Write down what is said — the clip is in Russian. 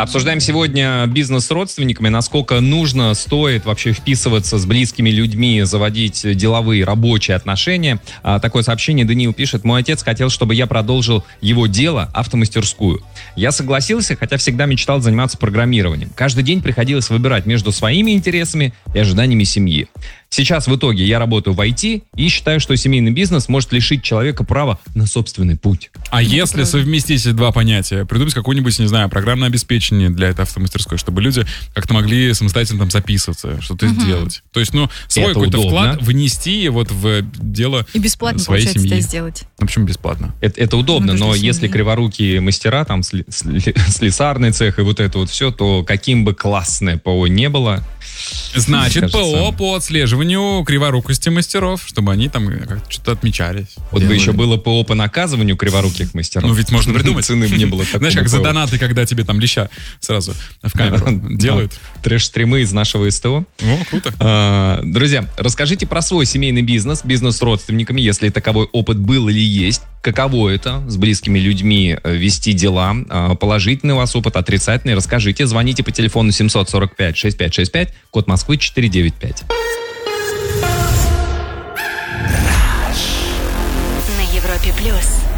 Обсуждаем сегодня бизнес с родственниками, насколько нужно, стоит вообще вписываться с близкими людьми, заводить деловые, рабочие отношения. Такое сообщение Даниил пишет: мой отец хотел, чтобы я продолжил его дело, автомастерскую. Я согласился, хотя всегда мечтал заниматься программированием. Каждый день приходилось выбирать между своими интересами и ожиданиями семьи. Сейчас в итоге я работаю в IT и считаю, что семейный бизнес может лишить человека права на собственный путь. А если совместить эти два понятия, придумать какое-нибудь, не знаю, программное обеспечение для этой автомастерской, чтобы люди как-то могли самостоятельно там записываться, что-то сделать. То есть, свой какой-то вклад внести вот в дело и бесплатно, своей семьи. Это сделать. Ну, почему бесплатно? Это удобно, но если криворукие мастера, там, слесарный цех и вот это вот все, то каким бы классное ПО не было... Значит, ПО по отслеживанию криворукости мастеров, чтобы они там как-то что-то отмечались. Вот бы еще было ПО по наказыванию криворуких мастеров. Ну, ведь можно придумать. Цены не было такого. Знаешь, как за донаты, когда тебе там леща сразу в камеру делают. Трэш-стримы из нашего СТО. О, круто. Друзья, расскажите про свой семейный бизнес с родственниками, если таковой опыт был или есть. Каково это с близкими людьми вести дела? Положительный у вас опыт, отрицательный? Расскажите. Звоните по телефону 745-6565, код Москвы 495. На Европе Плюс.